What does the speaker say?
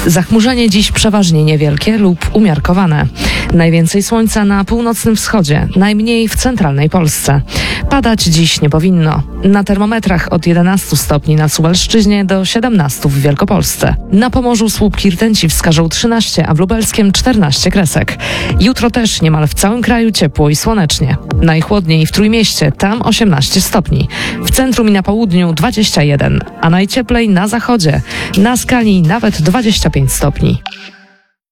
Zachmurzenie dziś przeważnie niewielkie lub umiarkowane. Najwięcej słońca na północnym wschodzie, najmniej w centralnej Polsce. Padać dziś nie powinno. Na termometrach od 11 stopni na Suwalszczyźnie do 17 w Wielkopolsce. Na Pomorzu słupki rtęci wskażą 13, a w Lubelskiem 14 kresek. Jutro też niemal w całym kraju ciepło i słonecznie. Najchłodniej w Trójmieście, tam 18 stopni. W centrum i na południu 21, a najcieplej na zachodzie. Na skali nawet 25 stopni.